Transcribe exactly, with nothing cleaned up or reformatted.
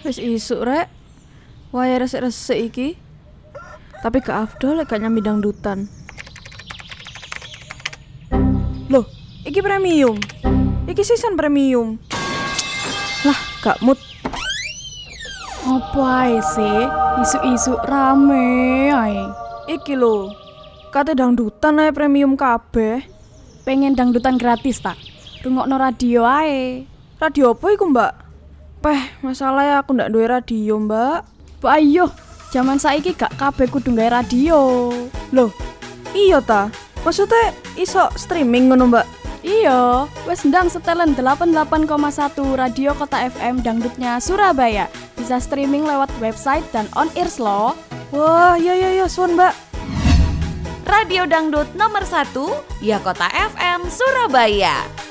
Wis isuk rek. Wae resik-resik iki. Tapi gak afdol lek gak nyambi dangdutan. Loh, iki premium. Iki season premium. Lah, gak mood. Apa ae sih? Isu-isu rame ae. Iki lho. Kate dangdutan ae premium kabeh. Pengen dangdutan gratis tak? Rungokno radio ae. Radio apa iku, Mbak? Peh, masalahnya aku ndak duwe radio, Mbak. Mbak ayo, zaman saiki gak kabeh kudu gawe radio. Loh, iya ta? Maksudnya iso streaming ngono, Mbak? Iya, wes ndang setelan delapan puluh delapan koma satu Radio Kota F M Dangdutnya Surabaya. Bisa streaming lewat website dan on-air loh. Wah, iya iya iya, suwun, Mbak. Radio Dangdut nomor satu, ya Kota F M Surabaya.